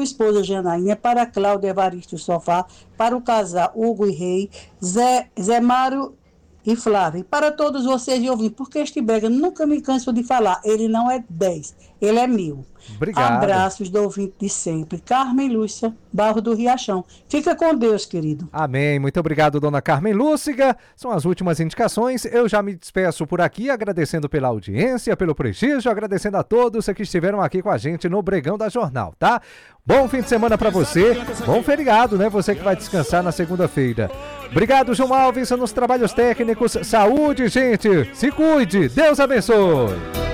sua esposa Janaína, para Cláudia Evaristo Sofá, para o casal Hugo e Rei, Zé Mário e Flávio. E para todos vocês de ouvir, porque este brega, nunca me canso de falar, ele não é 10, ele é 1000. Obrigado. Abraços do ouvinte de sempre. Carmen Lúcia, Barro do Riachão. Fica com Deus, querido. Amém. Muito obrigado, dona Carmen Lúciga. São as últimas indicações. Eu já me despeço por aqui, agradecendo pela audiência, pelo prestígio, agradecendo a todos que estiveram aqui com a gente no Bregão da Jornal, tá? Bom fim de semana pra você. Bom feriado, né? Você que vai descansar na segunda-feira. Obrigado, João Alves, nos trabalhos técnicos. Saúde, gente. Se cuide. Deus abençoe.